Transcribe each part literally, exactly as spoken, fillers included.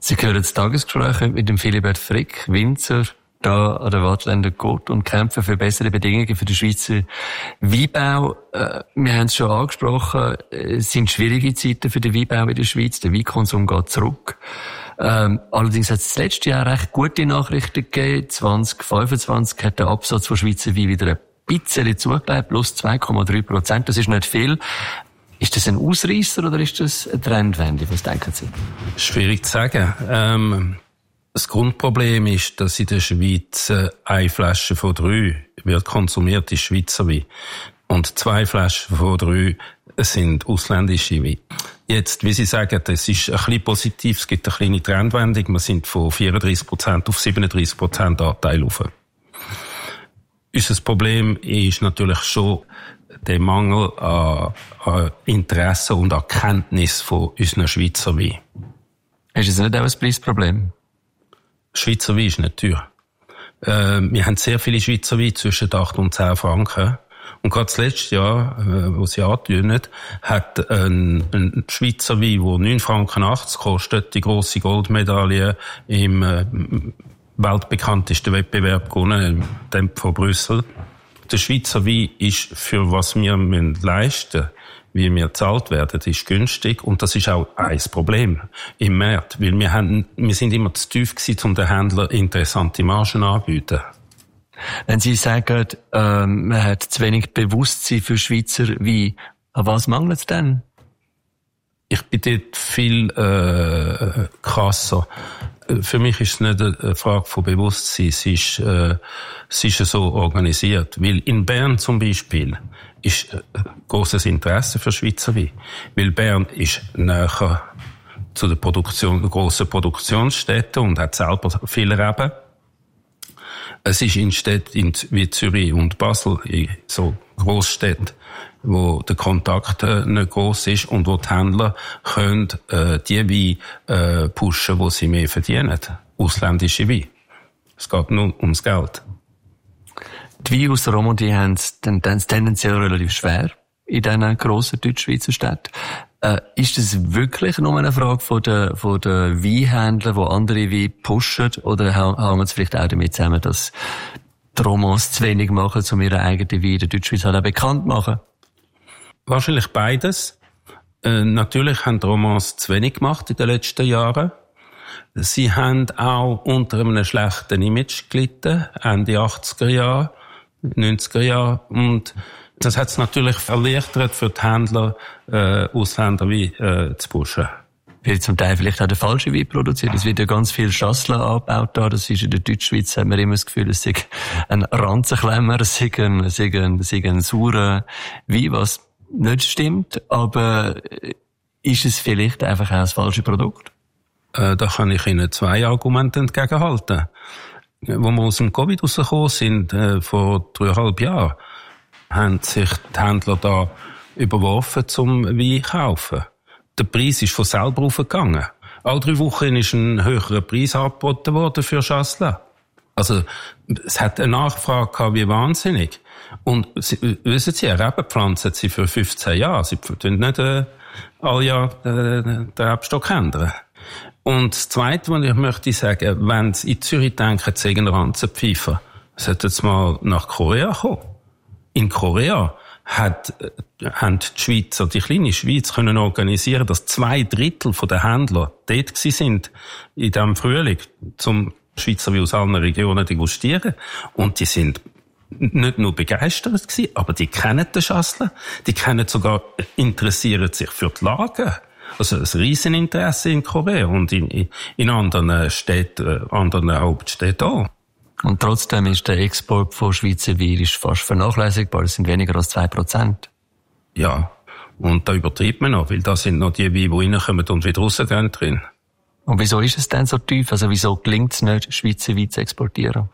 Sie hören das Tagesgespräch mit dem Philibert Frick, Winzer, da an der Waadtländer Côte und kämpfen für bessere Bedingungen für den Schweizer Weinbau. Äh, wir haben es schon angesprochen, es sind schwierige Zeiten für den Weinbau in der Schweiz. Der Weinkonsum geht zurück. Ähm, allerdings hat es das letzte Jahr recht gute Nachrichten gegeben. zwanzig fünfundzwanzig hat der Absatz von Schweizer Wein wieder ein bisschen zugelegt, plus zwei Komma drei Prozent. Das ist nicht viel. Ist das ein Ausreisser oder ist das eine Trendwende? Was denken Sie? Schwierig zu sagen. Ähm, das Grundproblem ist, dass in der Schweiz äh, eine Flasche von drei wird konsumiert, ist Schweizer Wein. Und zwei Flaschen von drei sind ausländische Wein. Jetzt, wie Sie sagen, das ist ein bisschen positiv, es gibt eine kleine Trendwendung. Wir sind von vierunddreißig Prozent auf siebenunddreißig Prozent Anteil rauf. Unser Problem ist natürlich schon der Mangel an, an Interesse und an Kenntnis von unseren Schweizer Wein. Ist es nicht auch ein Preisproblem? Schweizer Wein ist nicht teuer. Äh, wir haben sehr viele Schweizer Wein zwischen acht und zehn Franken. Und gerade das letzte Jahr, äh, wo Sie antönen, hat ein, ein Schweizer Wein, der neun Franken achtzig kostet, die grosse Goldmedaille im äh, weltbekanntesten Wettbewerb gewonnen, dem von Brüssel. Der Schweizer Wein ist für was wir leisten müssen, wie wir gezahlt werden, ist günstig. Und das ist auch ein Problem im Markt. Weil wir haben, wir sind immer zu tief gewesen, um den Händlern interessante Margen anzubieten. Wenn Sie sagen, ähm, man hat zu wenig Bewusstsein für Schweizer Wein, an was mangelt es denn? Ich bin dort viel äh, krasser. Für mich ist es nicht eine Frage von Bewusstsein, es ist, äh, es ist so organisiert. Weil in Bern zum Beispiel ist äh, grosses Interesse für Schweizer Wein. Weil Bern ist näher zu der Produktion, grossen Produktionsstätten und hat selber viele Reben. Es ist in Städten wie Zürich und Basel, in so Grossstädten, wo der Kontakt äh, nicht gross ist und wo die Händler können äh, die Weine äh, pushen, wo sie mehr verdienen. Ausländische Weine. Es geht nur ums Geld. Die Weine aus der Romandie haben es tendenziell relativ schwer in diesen grossen Deutschschweizer Städten. Äh, ist das wirklich nur eine Frage von der, von der Weinhändler, die andere Weine pushen, oder hängt es vielleicht auch damit zusammen, dass die Romans zu wenig machen, um ihre eigenen Weine in der Deutschschweiz halt auch bekannt zu machen? Wahrscheinlich beides. Äh, natürlich haben die Romans zu wenig gemacht in den letzten Jahren. Sie haben auch unter einem schlechten Image gelitten, Ende achtziger Jahre, neunziger Jahre. Und das hat es natürlich erleichtert für die Händler, äh, Ausländer wie äh, zu pushen. Wird zum Teil vielleicht auch der falsche Wein produziert. Es wird ja ganz viel Chasselas angebaut da. Das ist in der Deutschschweiz, hat man immer das Gefühl, es sei ein Ranzenklemmer, es sei ein, es sei ein, es sei ein saurer Wein, was nicht stimmt. Aber ist es vielleicht einfach auch das falsche Produkt? Äh, da kann ich Ihnen zwei Argumente entgegenhalten. Wo wir aus dem Covid rausgekommen sind, äh, vor dreieinhalb Jahren, haben sich die Händler da überworfen zum Wein kaufen. Der Preis ist von selber aufgegangen. Alle drei Wochen ist ein höherer Preis angeboten worden für Chasselas. Also, es hat eine Nachfrage gehabt wie wahnsinnig. Und Sie, wissen Sie, eine Rebe pflanzen Sie für fünfzehn Jahre. Sie tun nicht äh, alle Jahre äh, den Rebstock ändern. Und das Zweite, was ich möchte sagen, wenn Sie in Zürich denken, Sie sind ein Ranzenpfeifer, sollten Sie mal nach Korea kommen. In Korea hat, haben die Schweizer, die kleine Schweiz, können organisieren, dass zwei Drittel der Händler dort gewesen sind, in diesem Frühling, zum Schweizer wie aus allen Regionen degustieren. Und die sind nicht nur begeistert gewesen, aber die kennen den Chasselas, die kennen sogar, interessieren sich für die Lager. Also ein Rieseninteresse in Korea und in, in anderen Städten, anderen Hauptstädten auch. Und trotzdem ist der Export von Schweizer Wein fast vernachlässigbar. Es sind weniger als zwei Prozent. Ja, und da übertreibt man noch, weil da sind noch die Weine, die reinkommen und wieder rausgehen drin. Und wieso ist es denn so tief? Also wieso gelingt es nicht, Schweizer Wein zu exportieren?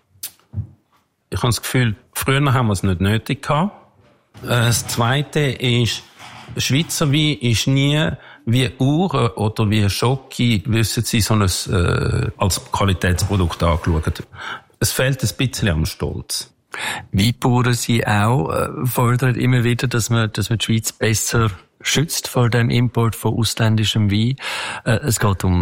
Ich habe das Gefühl, früher haben wir es nicht nötig gehabt. Das Zweite ist, Schweizer Wein ist nie wie Uhren oder wie Schoki, wissen Sie, so ein, äh, als Qualitätsprodukt angeschaut. Es fehlt ein bisschen am Stolz. Weinbauern sie auch äh, fordern immer wieder, dass man, dass man die Schweiz besser schützt vor dem Import von ausländischem Wein. Äh, es geht um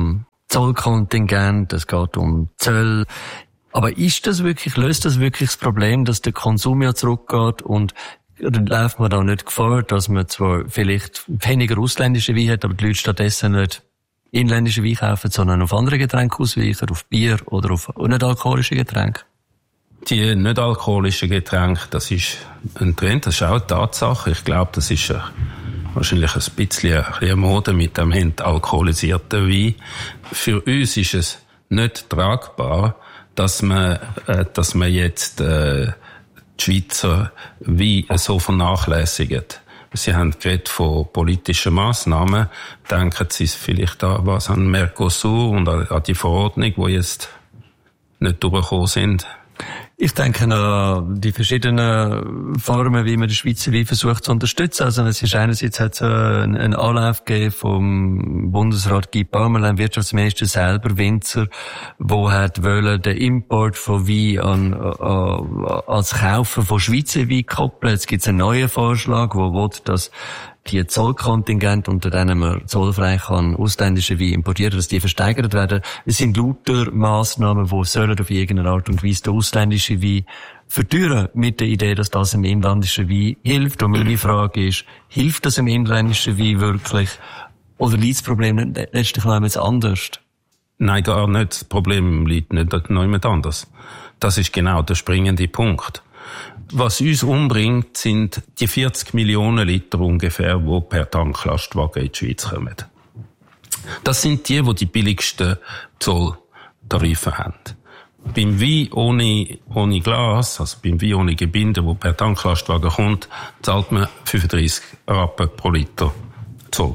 Zollkontingent, es geht um Zölle. Aber ist das wirklich, löst das wirklich das Problem, dass der Konsum ja zurückgeht und dann läuft man da nicht Gefahr, dass man zwar vielleicht weniger ausländische Wein hat, aber die Leute stattdessen nicht inländische Wein kaufen, sondern auf andere Getränke ausweichen, auf Bier oder auf nicht-alkoholische Getränke? Die nicht-alkoholischen Getränke, das ist ein Trend, das ist auch eine Tatsache. Ich glaube, das ist wahrscheinlich ein bisschen eine Mode mit dem entalkoholisierten Wein. Für uns ist es nicht tragbar, dass man, äh, dass man jetzt äh, die Schweizer Wein so vernachlässigt. Sie haben geredet von politischen Massnahmen. Denken Sie vielleicht an was an Mercosur und an die Verordnung, die jetzt nicht durchgekommen sind? Ich denke an die verschiedenen Formen, wie man die Schweizer Wein versucht zu unterstützen. Also es ist einerseits hat es einen Anlauf gegeben vom Bundesrat Guy Parmelin, Wirtschaftsminister selber, Winzer, wo hat wollen den Import von Wein an, an, als Kaufen von Schweizer Wein koppeln. Jetzt gibt es einen neuen Vorschlag, wo will, dass die Zollkontingente, unter denen man zollfrei kann ausländische Wein importieren, dass die versteigert werden. Es sind lauter Massnahmen, die sollen auf irgendeine Art und Weise den ausländischen Wein verteuern, mit der Idee, dass das im inländischen Wein hilft. Und meine Frage ist, hilft das im inländischen Wein wirklich? Oder liegt das Problem nicht letztlich noch etwas anders? Nein, gar nicht. Das Problem liegt nicht noch jemand anders. Das ist genau der springende Punkt. Was uns umbringt, sind die vierzig Millionen Liter ungefähr, die per Tanklastwagen in die Schweiz kommen. Das sind die, die die billigsten Zolltarife haben. Beim Wein ohne, ohne Glas, also beim Wein ohne Gebinde, wo per Tanklastwagen kommt, zahlt man fünfunddreissig Rappen pro Liter Zoll.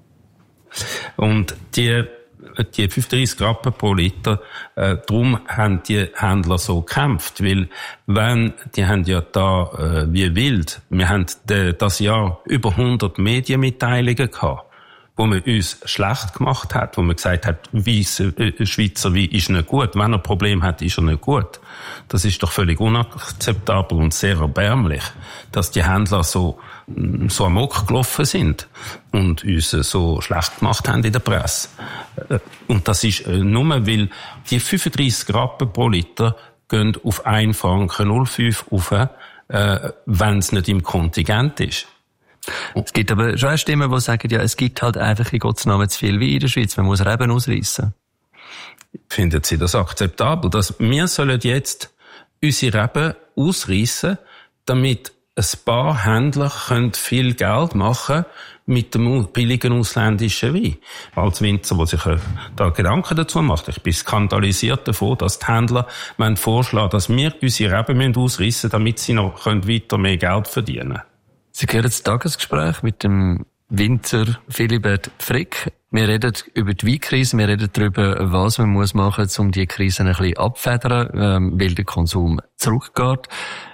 Und die die fünfunddreissig Rappen pro Liter, äh, darum haben die Händler so gekämpft, weil wenn, die haben ja da, äh, wie wild, wir haben de, das Jahr über hundert Medienmitteilungen gehabt, wo man uns schlecht gemacht hat, wo man gesagt hat, Weiss, äh, Schweizer Wein ist nicht gut, wenn er ein Problem hat, ist er nicht gut. Das ist doch völlig unakzeptabel und sehr erbärmlich, dass die Händler so so amok gelaufen sind und uns so schlecht gemacht haben in der Presse. Und das ist nur, weil die fünfunddreissig Rappen pro Liter gehen auf ein Franken null fünf rauf, äh, wenn es nicht im Kontingent ist. Es gibt aber schon Stimmen, die sagen, ja, es gibt halt einfach in Gottes Namen zu viel Wein in der Schweiz, man muss Reben ausreissen. Finden Sie das akzeptabel, dass wir sollen jetzt unsere Reben ausreissen, damit ein paar Händler können viel Geld machen mit dem billigen ausländischen Wein. Als Winzer, der sich da Gedanken dazu macht. Ich bin skandalisiert davon, dass die Händler vorschlagen, dass wir unsere Reben ausreissen müssen, damit sie noch weiter mehr Geld verdienen können. Sie hören das Tagesgespräch mit dem Winzer Philibert Frick. Wir reden über die Weinkrise, wir reden darüber, was man muss machen muss, um die Krise ein bisschen abzufedern, ähm, weil der Konsum zurückgeht.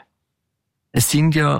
Es sind ja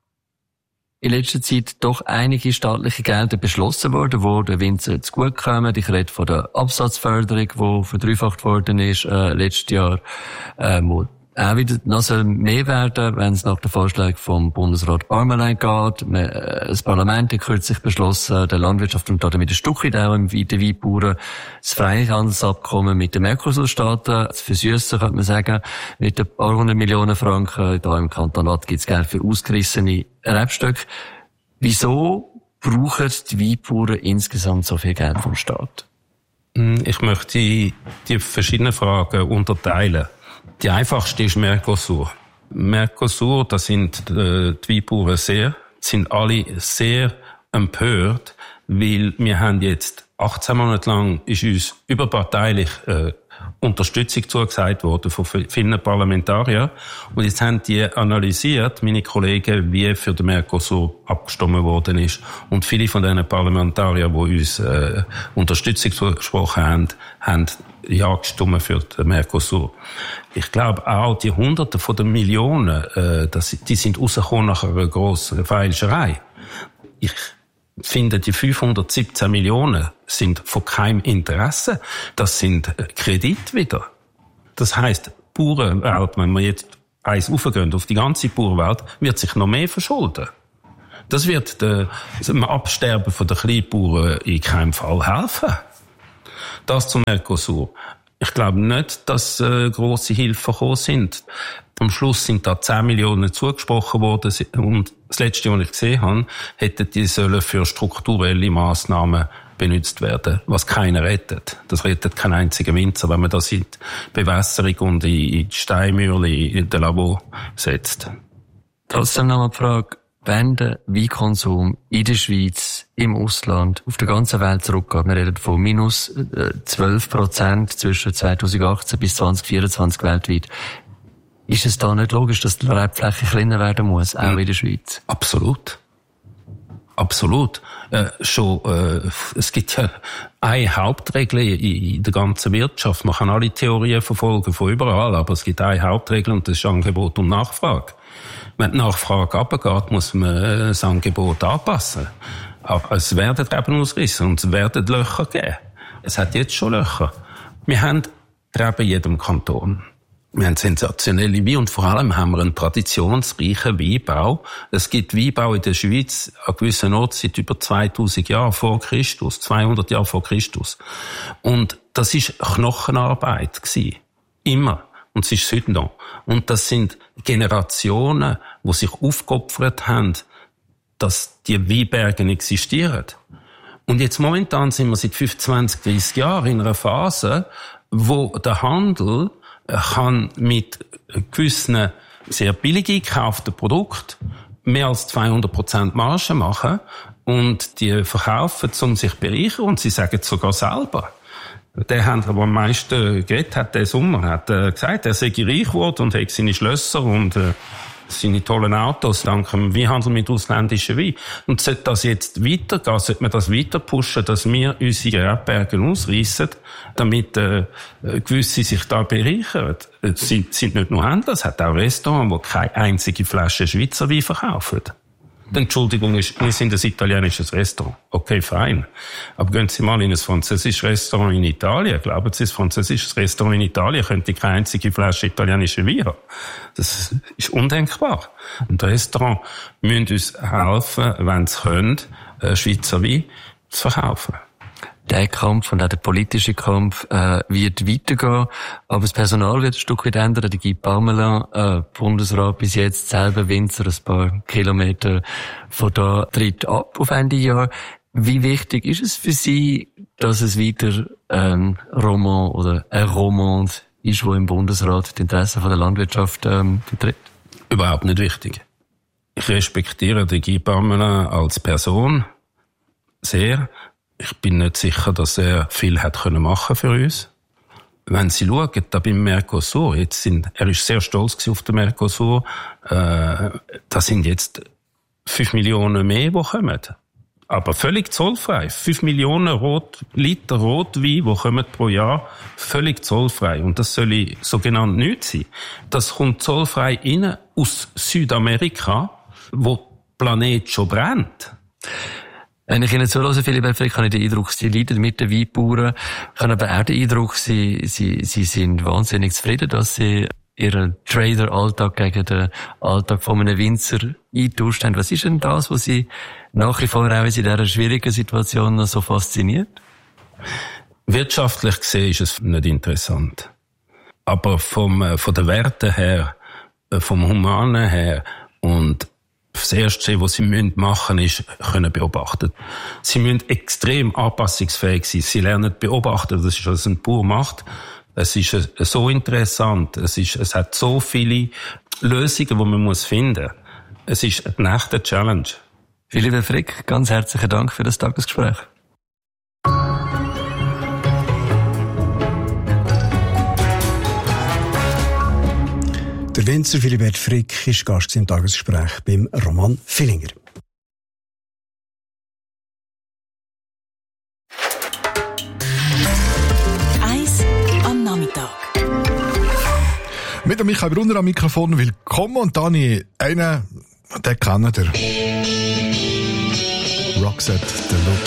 in letzter Zeit doch einige staatliche Gelder beschlossen worden, wo der Winzer zugutekommen. Ich rede von der Absatzförderung, die verdreifacht worden ist äh, letztes Jahr, äh, wo auch wieder noch soll mehr werden, wenn es nach dem Vorschlag vom Bundesrat Parmelin geht. Das Parlament hat kürzlich beschlossen, der Landwirtschaft und damit ein Stückchen auch im den Weinbauern das Freihandelsabkommen mit den Mercosur-Staaten zu versüssen, könnte man sagen, mit ein paar hundert Millionen Franken. Da im Kanton Waadt gibt es Geld für ausgerissene Rebstöcke. Wieso brauchen die Weinbauern insgesamt so viel Geld vom Staat? Ich möchte die verschiedenen Fragen unterteilen. Die einfachste ist Mercosur. Mercosur, da sind äh, die Weinbauern sehr, sind alle sehr empört, weil wir haben jetzt achtzehn Monate lang ist uns überparteilich äh, Unterstützung zugesagt worden von vielen Parlamentariern. Und jetzt haben die analysiert, meine Kollegen, wie für den Mercosur abgestimmt worden ist. Und viele von diesen Parlamentariern, die uns äh, Unterstützung zugesprochen haben, haben ja gestimmt für den Mercosur. Ich glaube auch, die Hunderte von den Millionen, äh, das, die sind rausgekommen nach einer grossen Feilscherei. Ich finde, die fünfhundertsiebzehn Millionen sind von keinem Interesse. Das sind Kredite wieder. Das heisst, Bauernwelt, wenn wir jetzt eins raufgehen auf die ganze Bauernwelt, wird sich noch mehr verschulden. Das wird dem Absterben der Kleinbauern in keinem Fall helfen. Das zum Mercosur. Ich glaube nicht, dass äh, grosse Hilfen gekommen sind. Am Schluss sind da zehn Millionen zugesprochen worden und das Letzte, was ich gesehen habe, hätten die sollen für strukturelle Massnahmen benutzt werden, was keiner rettet. Das rettet kein einziger Winzer, wenn man das in die Bewässerung und in die Steinmühle in den Labor setzt. Trotzdem noch mal die Frage, wenn der Weinkonsum in der Schweiz, im Ausland, auf der ganzen Welt zurückgeht, wir reden von minus zwölf Prozent zwischen zweitausendachtzehn bis zweitausendvierundzwanzig weltweit, ist es da nicht logisch, dass die Rebfläche kleiner werden muss, auch in der Schweiz? Absolut. Absolut. Äh, schon, äh, es gibt ja eine Hauptregel in, in der ganzen Wirtschaft. Man kann alle Theorien verfolgen von überall, aber es gibt eine Hauptregel und das ist Angebot und Nachfrage. Wenn die Nachfrage runtergeht, muss man das Angebot anpassen. Aber es werden Reben ausgerissen und es werden Löcher geben. Es hat jetzt schon Löcher. Wir haben Reben in jedem Kanton. Wir haben sensationelle Weine und vor allem haben wir einen traditionsreichen Weinbau. Es gibt Weinbau in der Schweiz an gewissen Orten seit über zweitausend Jahren vor Christus, zweihundert Jahre vor Christus. Und das ist Knochenarbeit gewesen. Immer. Und es ist heute noch. Und das sind Generationen, die sich aufgeopfert haben, dass die Weinberge existieren. Und jetzt momentan sind wir seit fünfundzwanzig, dreissig Jahren in einer Phase, wo der Handel kann mit gewissen sehr billig eingekauften Produkten mehr als zweihundert Prozent Marge machen und die verkaufen, um sich zu bereichern und sie sagen es sogar selber. Der Händler, der am meisten geredet hat, der Sommer, hat äh, gesagt, er sei reich geworden und hat seine Schlösser und äh, seine tollen Autos dank dem Weinhandel mit ausländischen Wein. Und sollte das jetzt weitergehen, sollte man das weiter pushen, dass wir unsere Rebberge ausreissen, damit äh, gewisse sich da bereichern. Es sind, sind nicht nur Händler, es hat auch Restaurants, die keine einzige Flasche Schweizer Wein verkaufen. Die Entschuldigung ist, wir sind ein italienisches Restaurant. Okay, fein. Aber gehen Sie mal in ein französisches Restaurant in Italien. Glauben Sie, ein französisches Restaurant in Italien könnte keine einzige Flasche italienische Wein haben? Das ist undenkbar. Und Restaurants müssen uns helfen, wenn sie können, Schweizer Wein zu verkaufen. Der Kampf und auch der politische Kampf äh, wird weitergehen, aber das Personal wird ein Stück weit ändern. Die Guy Parmelin, äh, Bundesrat bis jetzt, selber Winzer, ein paar Kilometer von da, tritt ab auf Ende Jahr. Wie wichtig ist es für Sie, dass es weiter ein Roman oder ein Romand ist, wo im Bundesrat die Interessen von der Landwirtschaft ähm, vertritt? Überhaupt nicht wichtig. Ich respektiere den Guy Parmelin als Person sehr. Ich bin nicht sicher, dass er viel hat können machen für uns. Wenn Sie schauen, da beim Mercosur, jetzt sind, er ist sehr stolz auf den Mercosur, äh, da sind jetzt fünf Millionen mehr, die kommen. Aber völlig zollfrei. fünf Millionen Rot, Liter Rotwein, die kommen pro Jahr, völlig zollfrei. Und das soll sogenannt nichts sein. Das kommt zollfrei rein aus Südamerika, wo der Planet schon brennt. Wenn ich Ihnen zuhöre, Philipp Frick, habe ich den Eindruck, Sie leiden mit den Weinbauern. Ich habe aber auch den Eindruck, Sie, Sie, Sie sind wahnsinnig zufrieden, dass Sie Ihren Trader-Alltag gegen den Alltag von einem Winzer eingetauscht haben. Was ist denn das, was Sie nach wie vor auch in dieser schwierigen Situation noch so fasziniert? Wirtschaftlich gesehen ist es nicht interessant. Aber vom, von den Werten her, vom Humanen her und das Erste, was sie machen müssen, ist, können beobachten. Sie müssen extrem anpassungsfähig sein. Sie lernen beobachten. Das ist, was ein Bauer macht. Es ist so interessant. Es ist, es hat so viele Lösungen, die man muss finden. Es ist eine echte Challenge. Philipp Frick, ganz herzlichen Dank für das Tagesgespräch. Der Winzer Philipp Frick war Gast im Tagesgespräch beim Roman Villinger. Eis am Nachmittag. Mit dem Michael Brunner am Mikrofon. Willkommen. Und Dani, einen, den kennt ihr. Roxette, der Look.